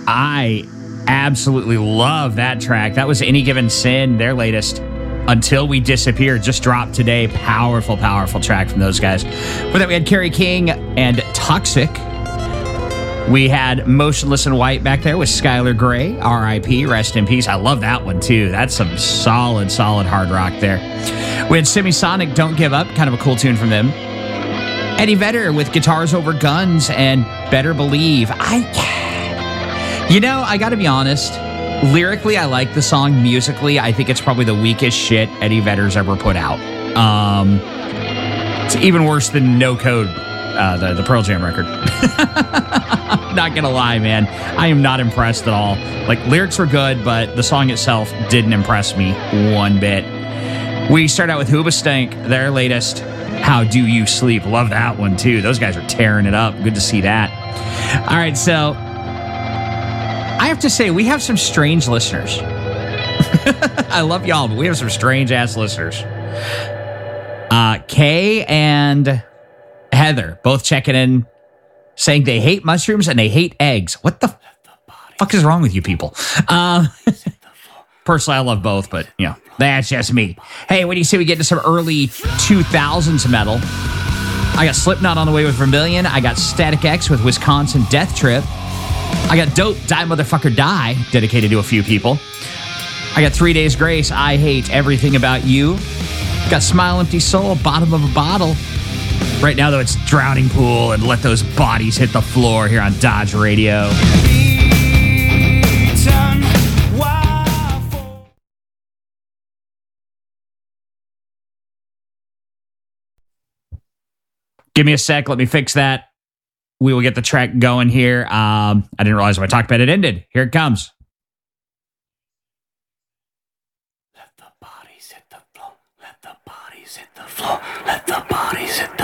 I absolutely love that track. That was Any Given Sin, their latest. Until We Disappear, just dropped today. Powerful, powerful track from those guys. For that, we had Kerry King and Toxic. We had Motionless in White back there with Skylar Grey, R.I.P., rest in peace. I love that one, too. That's some solid, solid hard rock there. We had Semisonic, Don't Give Up, kind of a cool tune from them. Eddie Vedder with Guitars Over Guns and Better Believe. I got to be honest. Lyrically, I like the song. Musically, I think it's probably the weakest shit Eddie Vedder's ever put out. It's even worse than No Code, the Pearl Jam record. Not gonna lie, man. I am not impressed at all. Like, lyrics were good, but the song itself didn't impress me one bit. We start out with Hoobastank, their latest, How Do You Sleep? Love that one, too. Those guys are tearing it up. Good to see that. All right, so I have to say, we have some strange listeners. I love y'all, but we have some strange-ass listeners. Kay and Heather both checking in, saying they hate mushrooms and they hate eggs. What the fuck is wrong with you people? Personally, I love both, but, that's just me. Hey, what do you say we get to some early 2000s metal? I got Slipknot on the way with Vermilion. I got Static X with Wisconsin Death Trip. I got Dope, Die Motherfucker Die, dedicated to a few people. I got 3 Days Grace, I Hate Everything About You. Got Smile Empty Soul, Bottom of a Bottle. Right now, though, it's Drowning Pool and Let Those Bodies Hit the Floor here on Dodge Radio. Give me a sec. Let me fix that. We will get the track going here. I didn't realize when I talked about it ended. Here it comes. Let the bodies hit the floor. Let the bodies hit the floor. Let the bodies hit the